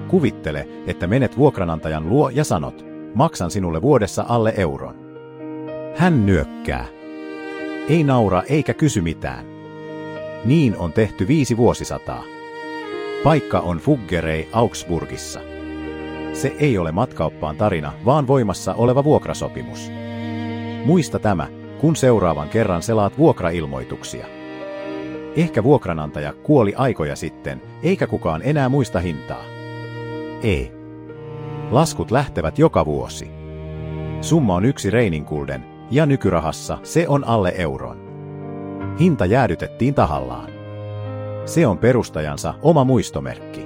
Kuvittele, että menet vuokranantajan luo ja sanot, maksan sinulle vuodessa alle euron. Hän nyökkää. Ei naura eikä kysy mitään. Niin on tehty 5 vuosisataa. Paikka on Fuggerei Augsburgissa. Se ei ole matkaoppaan tarina, vaan voimassa oleva vuokrasopimus. Muista tämä, kun seuraavan kerran selaat vuokrailmoituksia. Ehkä vuokranantaja kuoli aikoja sitten, eikä kukaan enää muista hintaa. Ei. Laskut lähtevät joka vuosi. Summa on 1 reininkulden, ja nykyrahassa se on alle euron. Hinta jäädytettiin tahallaan. Se on perustajansa oma muistomerkki.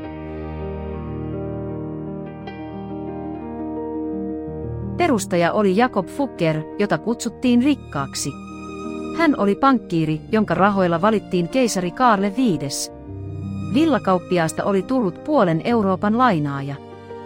Perustaja oli Jakob Fugger, jota kutsuttiin rikkaaksi. Hän oli pankkiiri, jonka rahoilla valittiin keisari Kaarle V. Villakauppiaasta oli tullut puolen Euroopan lainaaja.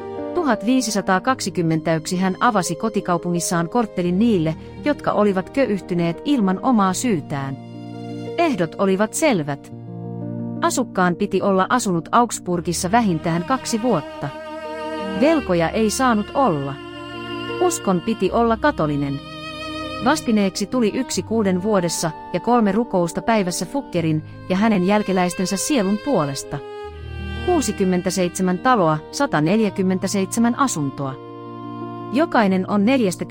1521 hän avasi kotikaupungissaan korttelin niille, jotka olivat köyhtyneet ilman omaa syytään. Ehdot olivat selvät. Asukkaan piti olla asunut Augsburgissa vähintään 2 vuotta. Velkoja ei saanut olla. Uskon piti olla katolinen. Vastineeksi tuli 1 kuuden vuodessa ja 3 rukousta päivässä Fuggerin ja hänen jälkeläistensä sielun puolesta. 67 taloa, 147 asuntoa. Jokainen on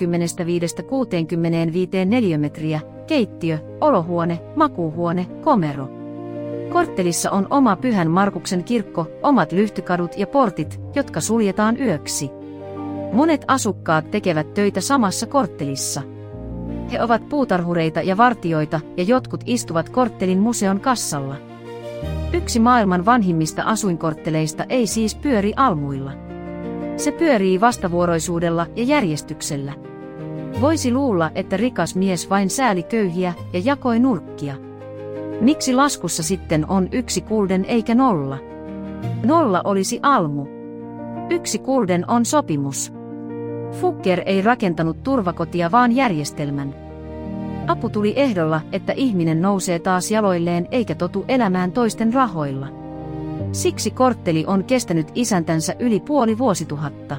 45–65 neliömetriä, keittiö, olohuone, makuuhuone, komero. Korttelissa on oma Pyhän Markuksen kirkko, omat lyhtykadut ja portit, jotka suljetaan yöksi. Monet asukkaat tekevät töitä samassa korttelissa. He ovat puutarhureita ja vartijoita ja jotkut istuvat korttelin museon kassalla. Yksi maailman vanhimmista asuinkortteleista ei siis pyöri almuilla. Se pyörii vastavuoroisuudella ja järjestyksellä. Voisi luulla, että rikas mies vain sääli köyhiä ja jakoi nurkkia. Miksi laskussa sitten on 1 gulden eikä 0? 0 olisi almu. 1 gulden on sopimus. Fugger ei rakentanut turvakotia vaan järjestelmän. Apu tuli ehdolla, että ihminen nousee taas jaloilleen eikä totu elämään toisten rahoilla. Siksi kortteli on kestänyt isäntänsä yli puoli vuosituhatta.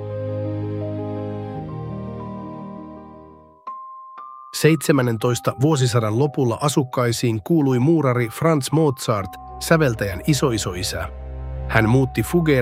17. vuosisadan lopulla asukkaisiin kuului muurari Franz Mozart, säveltäjän isoisoisä. Hän muutti Fugger